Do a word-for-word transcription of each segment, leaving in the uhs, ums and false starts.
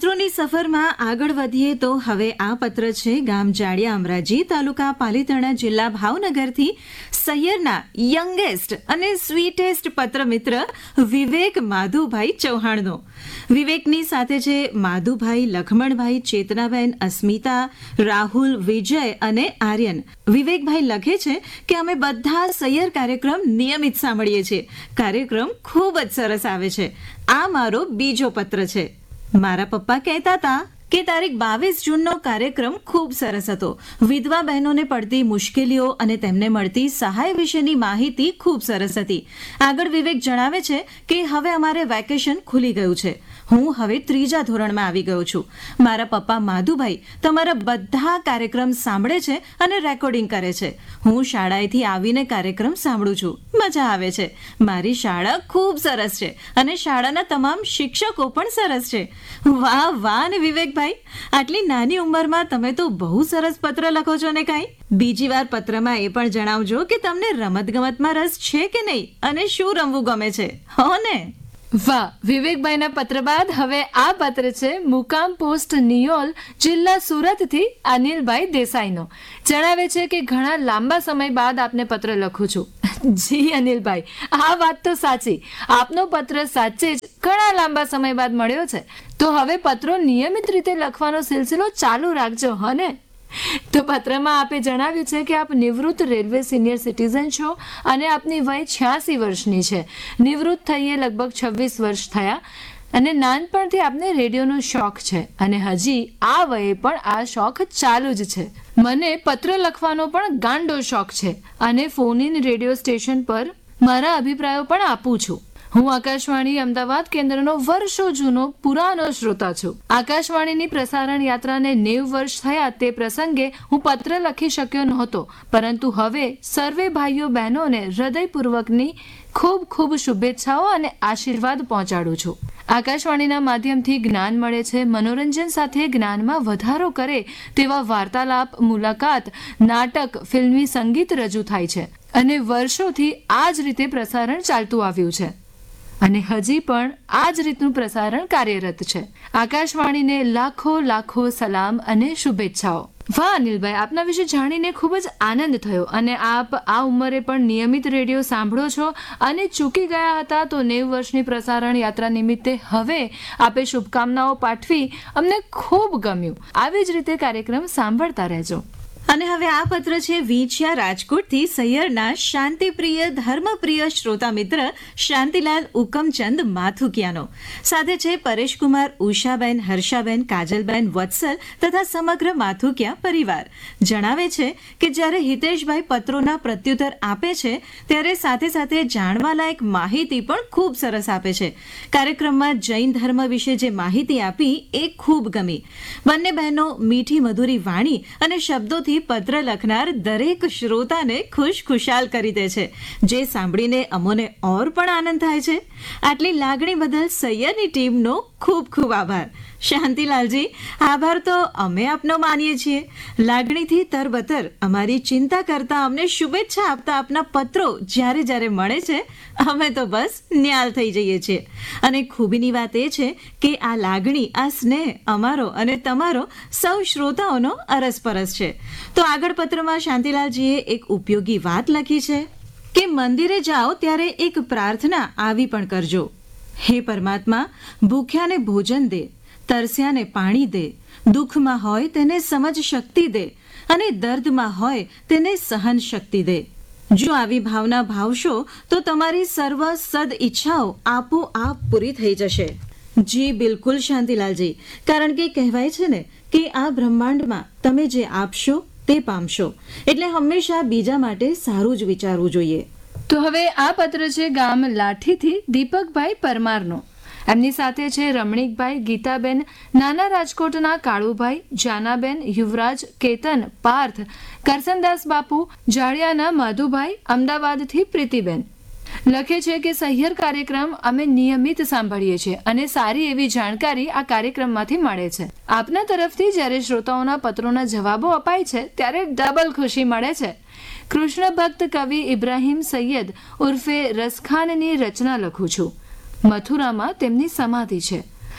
પત્રોની સફરમાં આગળ વધીએ તો હવે આ પત્ર છે ગામ જાડિયા અમરાજી, તાલુકા પાલીતાણા, જિલ્લા ભાવનગરથી સૈયરના યંગેસ્ટ અને સ્વીટેસ્ટ પત્ર મિત્ર વિવેક માધુભાઈ ચૌહાણનો. વિવેકની સાથે છે માધુભાઈ, લખમણભાઈ, ચેતનાબેન, અસ્મિતા, રાહુલ, વિજય અને આર્યન. વિવેકભાઈ લખે છે કે અમે બધા સૈયર કાર્યક્રમ નિયમિત સાંભળીએ છીએ. કાર્યક્રમ ખૂબ જ સરસ આવે છે. આ મારો બીજો પત્ર છે. મારા પપ્પા કહેતા હતા કે તારીખ બાવીસ જૂનનો કાર્યક્રમ ખૂબ સરસ હતો. વિધવા બહેનોને પડતી મુશ્કેલીઓ અને તેમને મળતી સહાય વિશેની માહિતી ખૂબ સરસ હતી. આગળ વિવેક જણાવે છે કે હવે અમારે વેકેશન ખુલી ગયું છે. હું હવે ત્રીજા ધોરણમાં આવી ગયો છું. મારા પપ્પા માધુભાઈ તમારા બધા કાર્યક્રમ સાંભળે છે અને રેકોર્ડિંગ કરે છે. હું શાળાએથી આવીને કાર્યક્રમ સાંભળું છું. મજા આવે છે. મારી શાળા ખૂબ સરસ છે અને શાળાના તમામ શિક્ષકો પણ સરસ છે. વાહ વાહ ને વિવેકભાઈ, આટલી નાની ઉંમરમાં તમે તો બહુ સરસ પત્ર લખો છો ને. કાંઈ બીજી વાર પત્રમાં એ પણ જણાવજો કે તમને રમતગમતમાં રસ છે કે નહીં અને શું રમવું ગમે છે, હો ને? વાહ, વિવેકભાઈના પત્ર બાદ હવે આ પત્ર છે મુકામ પોસ્ટ નિયોલ, જિલ્લા સુરતથી અનિલભાઈ દેસાઈનો. જણાવે છે કે ઘણા લાંબા સમય બાદ આપને પત્ર લખું છું. જી અનિલભાઈ, આ વાત તો સાચી. આપનો પત્ર સાચે જ ઘણા લાંબા સમય બાદ મળ્યો છે. તો હવે પત્રો નિયમિત રીતે લખવાનો સિલસિલો ચાલુ રાખજો, હને? તો પત્રમાં આપે જણાવ્યું છે કે આપ નિવૃત્ત રેલવે સિનિયર સિટીઝન છો અને આપની વય છ્યાસી વર્ષની છે. નિવૃત્ત થઈએ લગભગ છવ્વીસ વર્ષ થયા અને નાનપણથી આપને રેડિયોનો શોખ છે અને હજી આ વયે પણ આ શોખ ચાલુ જ છે. મને પત્ર લખવાનો પણ ગાંડો શોખ છે અને ફોન ઇન રેડિયો સ્ટેશન પર મારા અભિપ્રાયો પણ આપું છું. હું આકાશવાણી અમદાવાદ કેન્દ્રનો વર્ષો જૂનો પુરાનો શ્રોતા છું. આકાશવાણીની પ્રસારણ યાત્રાને નેવ વર્ષ થયા તે પ્રસંગે હું પત્ર લખી શક્યો નહોતો, પરંતુ હવે સર્વે ભાઈઓ બહેનોને હૃદયપૂર્વકની ખૂબ ખૂબ શુભેચ્છાઓ અને આશીર્વાદ પહોંચાડું છું. આકાશવાણીના માધ્યમથી જ્ઞાન મળે છે. મનોરંજન સાથે જ્ઞાનમાં વધારો કરે તેવા વાર્તાલાપ, મુલાકાત, નાટક, ફિલ્મી સંગીત રજૂ થાય છે અને વર્ષોથી આ જ રીતે પ્રસારણ ચાલતું આવ્યું છે અને હજી પણ આ જ રીતનું પ્રસારણ કાર્યરત છે. આકાશવાણીને લાખો લાખો સલામ અને શુભેચ્છાઓ. વાહ અનિલભાઈ, આપના વિશે જાણીને ખૂબ જ આનંદ થયો અને આપ આ ઉંમરે પણ નિયમિત રેડિયો સાંભળો છો અને ચૂકી ગયા હતા તો નેવ વર્ષની પ્રસારણ યાત્રા નિમિત્તે હવે આપે શુભકામનાઓ પાઠવી અમને ખૂબ ગમ્યું. આવી જ રીતે કાર્યક્રમ સાંભળતા રહેજો. અને હવે આ પત્ર છે વીંછિયા રાજકોટથી સૈયરના શાંતિપ્રિય ધર્મપ્રિય શ્રોતા મિત્ર શાંતિલાલ ઉકમચંદ માથુકિયાનો. સાથે છે પરેશકુમાર, ઉષાબેન, હર્ષાબેન, કાજલબેન, વત્સલ તથા સમગ્ર માથુકિયા પરિવાર. જણાવે છે કે જ્યારે હિતેશભાઈ પત્રોના પ્રત્યુત્તર આપે છે ત્યારે સાથે સાથે જાણવાલાયક માહિતી પણ ખૂબ સરસ આપે છે. કાર્યક્રમમાં જૈન ધર્મ વિશે જે માહિતી આપી એ ખૂબ ગમી. બંને બહેનો મીઠી મધુરી વાણી અને શબ્દોથી પત્ર લખનાર દરેક શ્રોતાને ખુશ ખુશાલ કરી દે છે, જે સાંભળીને અમોને ઓર પણ આનંદ થાય છે. આટલી લાગણી બદલ સૈયરની ટીમનો ખૂબ ખૂબ આભાર. શાંતિલાલજી, આભાર તો અમે આપનો માનીએ છીએ. લાગણીથી તરબતર અમારી ચિંતા કરતા અમને શુભેચ્છા આપતા આપના પત્રો જ્યારે જ્યારે મળે છે અમે તો બસ ન્યાલ થઈ જઈએ છીએ. અને ખૂબીની વાત એ છે કે આ લાગણી, આ સ્નેહ અમારો અને તમારો સૌ શ્રોતાઓનો અરસપરસ છે. તો આગળ પત્રમાં શાંતિલાલજીએ એક ઉપયોગી વાત લખી છે કે મંદિરે જાઓ ત્યારે એક પ્રાર્થના આવી પણ કરજો. હે પરમાત્મા, ભૂખ્યાને ભોજન દે, તરસ્યાને પાણી દે, દુઃખમાં હોય તેને સમજ શક્તિ દે અને દર્દમાં હોય તેને સહન શક્તિ દે. જો આવી ભાવના ભાવશો તો તમારી સર્વ સદ ઈચ્છાઓ આપોઆપ પૂરી થઈ જશે. જી બિલકુલ શાંતિલાલજી, કારણ કે કહેવાય છે ને કે આ બ્રહ્માંડમાં તમે જે આપશો તે પામશો, એટલે હંમેશા બીજા માટે સારું જ વિચારવું જોઈએ. તો હવે આ પત્ર છે ગામ લાઠીથી દીપકભાઈ પરમારનો. એમની સાથે છે રમણીકભાઈ, ગીતાબેન, નાના રાજકોટના કાળુભાઈ, જાનાબેન, યુવરાજ, કેતન, પાર્થ, કરસનદાસ બાપુ, જાડિયાના માધુભાઈ, અમદાવાદથી પ્રીતિબેન. લખે છે કે સહિયર કાર્યક્રમ અમે નિયમિત સાંભળીએ છીએ અને સારી એવી જાણકારી આ કાર્યક્રમમાંથી મળે છે. આપના તરફથી જ્યારે શ્રોતાઓના પત્રોના જવાબો અપાય છે ત્યારે ડબલ ખુશી મળે છે. કૃષ્ણ ભક્ત કવિ ઇબ્રાહિમ સૈયદ ઉર્ફે રસખાનની રચના લખું છું. મથુરામાં તેમની સમાધિ છે.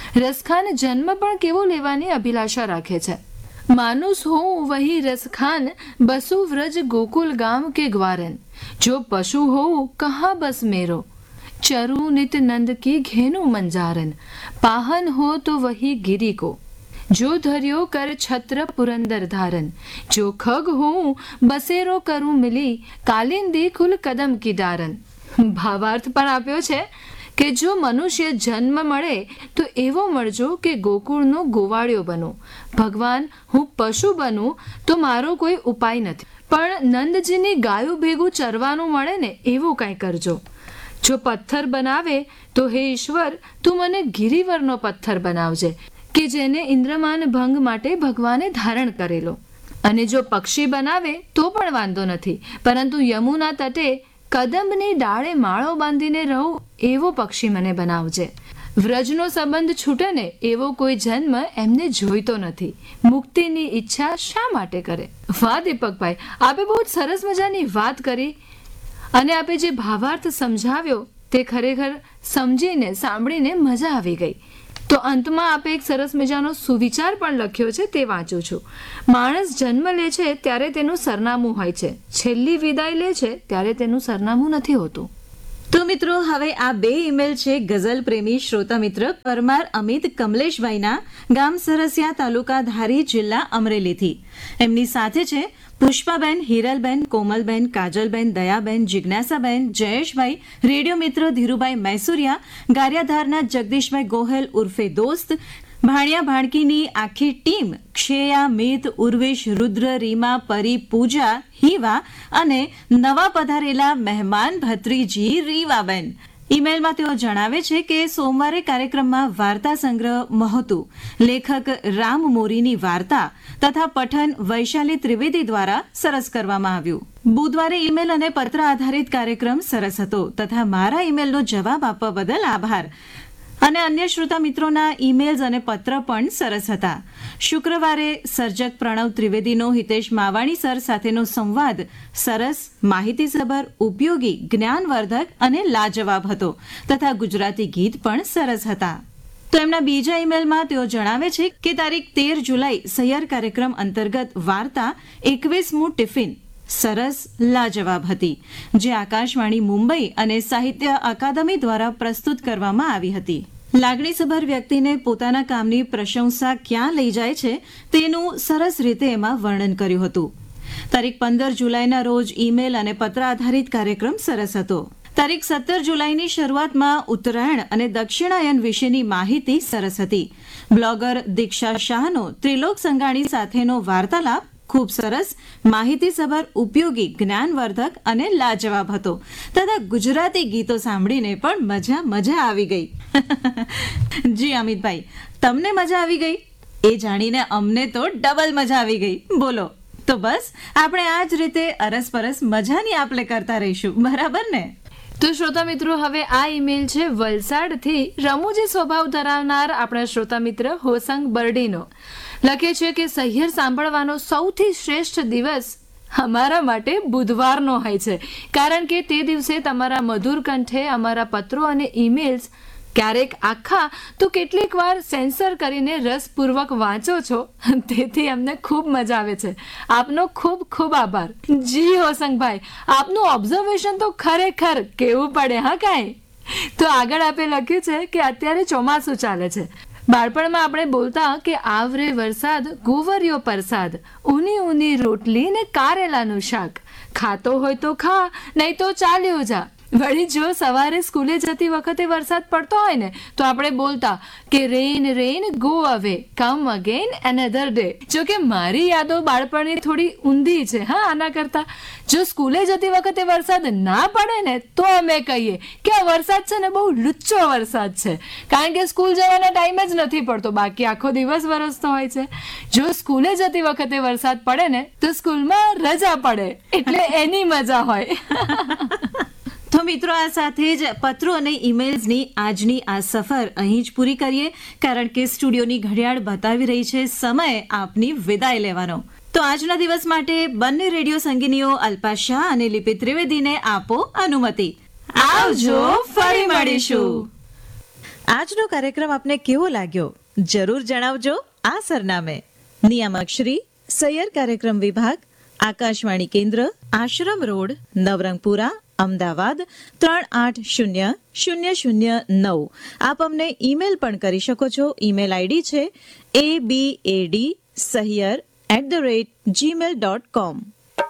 રસખાન જન્મ પણ કેવો લેવાની અભિલાષા રાખે છે. માનુસ હોઉં વહી રસખાન, બસુ વ્રજ ગોકુલ ગામ કે ગ્વારન. જો પશુ હોઉં કહા બસ મેરો, ચરુ નિત નંદ કી ઘેનું મંજારન. પાહન હો તો વહી ગિરી કો, જો ધર્યો કર છત્ર પુરંદર ધારન. જો ખગ હોઉં બસેરો કરું મિલી, કાલિંદી ખુલ કદમ કી દારન. ભાવાર્થ પણ આપ્યો છે કે જો મનુષ્ય જન્મ મળે તો એવો મળજો કે ગોકુળનો ગોવાળિયો બનો. ભગવાન, હું પશુ બનું તો મારો કોઈ ઉપાય નથી, પણ નંદજીની ગાયું ભેગું ચરવાનું મળે ને એવું કંઈ કરજો. જો પથ્થર બનાવે તો હે ઈશ્વર, તું મને ગિરિવરનો પથ્થર બનાવજે કે જેને ઇન્દ્રમાન ભંગ માટે ભગવાને ધારણ કરેલો. અને જો પક્ષી બનાવે તો પણ વાંધો નથી, પરંતુ યમુના તટે કદંબની ડાળે માળો બાંધીને રહું એવો પક્ષી મને બનાવજે. વ્રજનો સંબંધ છૂટે ને એવો કોઈ જન્મ એમને જોઈતો નથી. મુક્તિની ઈચ્છા શા માટે કરે? વાહ દીપકભાઈ, આપે બહુ જ સરસ મજાની વાત કરી અને આપે જે ભાવાર્થ સમજાવ્યો તે ખરેખર સમજીને સાંભળીને મજા આવી ગઈ. તો અંતમાં આપે એક સરસ મજાનો સુવિચાર પણ લખ્યો છે, તે વાંચું છું. માણસ જન્મ લે છે ત્યારે તેનું સરનામું હોય છે, છેલ્લી વિદાય લે છે ત્યારે તેનું સરનામું નથી હોતું. તો મિત્રો, હવે આ બે ઈમેલ છે ગઝલ પ્રેમી શ્રોતા મિત્ર પરમાર અમિત કમલેશભાઈના, ગામ સરસિયા, તાલુકા ધારી, જિલ્લા અમરેલીથી. એમની સાથે છે પુષ્પાબેન, હિરલબેન, કોમલબેન, કાજલબેન, દયાબેન, જિજ્ઞાસાબેન, જયેશભાઈ, રેડિયો મિત્ર ધીરુભાઈ મૈસુરિયા, ગારિયાધારના જગદીશભાઈ ગોહેલ ઉર્ફે દોસ્ત, ભાણિયા ભાણકીની આખી ટીમ, ક્ષેયા, મિત, ઉર્વેશ, રુદ્ર, રીમા, પરી, પૂજા, હિવા અને નવા પધારેલા મહેમાન ભત્રીજી રીવાબેન. ઈમેલમાં તેઓ જણાવે છે કે સોમવારે કાર્યક્રમમાં વાર્તા સંગ્રહ મહોતું, લેખક રામ મોરીની વાર્તા તથા પઠન વૈશાલી ત્રિવેદી દ્વારા સરસ કરવામાં આવ્યું. બુધવારે ઈમેલ અને પત્ર આધારિત કાર્યક્રમ સરસ હતો તથા મારા ઈમેલનો જવાબ આપવા બદલ આભાર. અને અન્ય શ્રોતા મિત્રોના ઈમેલ્સ અને પત્ર પણ સરસ હતા. શુક્રવારે સર્જક પ્રણવ ત્રિવેદીનો હિતેશ માવાણી સર સાથેનો સંવાદ સરસ, માહિતીસભર, ઉપયોગી, જ્ઞાનવર્ધક અને લાજવાબ હતો તથા ગુજરાતી ગીત પણ સરસ હતા. તો એમના બીજા ઈમેલમાં તેઓ જણાવે છે કે તારીખ તેર જુલાઈ સૈયર કાર્યક્રમ અંતર્ગત વાર્તા એકવીસમું ટિફિન સરસ, લાજવાબ હતી, જે આકાશવાણી મુંબઈ અને સાહિત્ય અકાદમી દ્વારા પ્રસ્તુત કરવામાં આવી હતી. લાગણીસભર વ્યક્તિને પોતાના કામની પ્રશંસા ક્યાં લઈ જાય છે તેનું સરસ રીતે એમાં વર્ણન કર્યું હતું. તારીખ પંદર જુલાઈના રોજ ઈમેલ અને પત્ર આધારિત કાર્યક્રમ સરસ હતો. તારીખ સત્તર જુલાઈની શરૂઆતમાં ઉત્તરાયણ અને દક્ષિણાયન વિશેની માહિતી સરસ હતી. બ્લોગર દીક્ષા શાહનો ત્રિલોક સંઘાણી સાથેનો વાર્તાલાપ ખૂબ સરસ, માહિતીસભર, ઉપયોગી, જ્ઞાનવર્ધક અને લાજવાબ હતો તથા ગુજરાતી ગીતો સાંભળીને પણ મજા મજા આવી ગઈ. જી અમિતભાઈ, તમને મજા આવી ગઈ એ જાણીને અમને તો ડબલ મજા આવી ગઈ. બોલો, તો બસ આપણે આ જ રીતે અરસપરસ મજાની આપલે કરતા રહીશું, બરાબર ને? તો શ્રોતા મિત્રો, હવે આ ઈમેલ છે વલસાડથી રમૂજી સ્વભાવ ધરાવનાર આપણા શ્રોતા મિત્ર હોસંગ બરડીનો. લખે છે કે સહિયર સાંભળવાનો સૌથી શ્રેષ્ઠ દિવસ અમારા માટે બુધવારનો હોય છે, કારણ કે તે દિવસે તમારા મધુર કંઠે અમારા પત્રો અને ઈમેલ્સ ક્યારેક આખા તો કેટલીક વાર સેન્સર કરીને રસપૂર્વક વાંચો છો, તેથી અમને ખૂબ મજા આવે છે. આપનો ખૂબ ખૂબ આભાર. જી હોસંગભાઈ, આપનું ઓબ્ઝર્વેશન તો ખરેખર કેવું પડે હા કાંઈ. તો આગળ આપે લખ્યું છે કે અત્યારે ચોમાસું ચાલે છે. બાળપણમાં આપણે બોલતા કે આવરે વરસાદ, ગોવરિયો પરસાદ, ઊની ઊની રોટલી ને કારેલાનું શાક, ખાતો હોય તો ખા, નહીં તો ચાલ્યો જા. વળી જો સવારે સ્કૂલે જતી વખતે વરસાદ પડતો હોય ને તો આપણે બોલતા કે રેન રેન ગો અવે, કમ અગેન એનધર ડે. જો કે મારી યાદો બાળપણની થોડી ઊંધી છે હા આના કરતા. જો સ્કૂલે જતી વખતે વરસાદ ના પડે ને તો અમે કહીએ કે આ વરસાદ છે ને બહુ લુચ્ચો વરસાદ છે, કારણ કે સ્કૂલ જવાના ટાઈમ જ નથી પડતો, બાકી આખો દિવસ વરસતો હોય છે. જો સ્કૂલે જતી વખતે વરસાદ પડે ને તો સ્કૂલમાં રજા પડે, એટલે એની મજા હોય. તો મિત્રો, આ સાથે જ પત્રો અને ઈમેલ્સની આજની આ સફર અહીં જ પૂરી કરીએ, કારણ કે સ્ટુડિયોની ઘડિયાળ બતાવી રહી છે સમય આપની વિદાય લેવાનો. તો આજના દિવસ માટે બંને રેડિયો સંગીનીઓ અલ્પા શાહ અને લિપિ ત્રિવેદીને આપો અનુમતિ. આવજો, ફરી મળીશું. આજનો કાર્યક્રમ આપને કેવો લાગ્યો જરૂર જણાવજો આ સરનામે. નિયામક શ્રી સૈયર કાર્યક્રમ વિભાગ, આકાશવાણી કેન્દ્ર, આશ્રમ રોડ, નવરંગપુરા, અમદાવાદ ત્રણ આઠ શૂન્ય શૂન્ય શૂન્ય નવ. આપ અમને ઈમેલ પણ કરી શકો છો. ઈમેલ આઈડી છે એ બી એ D Sahiyar at the rate Gmail dot com.